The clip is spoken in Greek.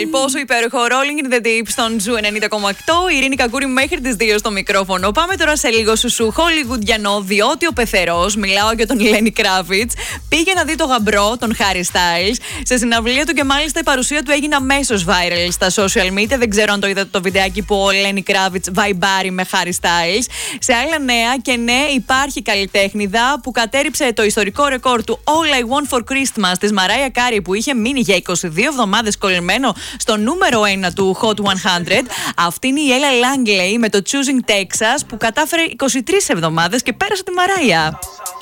Πόσο υπέροχο. Rolling in the Deep στον Ζου 90,8. Η Ειρήνη Κακούρη μέχρι τις 2 στο μικρόφωνο. Πάμε τώρα σε λίγο σου χολιγουντιανό, διότι ο πεθερός, μιλάω για τον Λένι Κράβιτς, πήγε να δει το γαμπρό, τον Χάρι Στάιλς, σε συναυλία του και μάλιστα η παρουσία του έγινε αμέσως viral στα social media. Δεν ξέρω αν το είδατε το βιντεάκι που ο Λένι Κράβιτς βαϊμπάρει με Χάρι Στάιλς. Σε άλλα νέα, και ναι, υπάρχει καλλιτέχνηδα που κατέριψε το ιστορικό ρεκόρ του All I Want for Christmas της Μαράια Κάρι, που είχε μείνει για 22 εβδομάδες κολλημένο στο νούμερο 1 του Hot 100. Αυτή είναι η Έλα Λάγκλεϊ με το Choosing Texas, που κατάφερε 23 εβδομάδες και πέρασε τη Μαράια.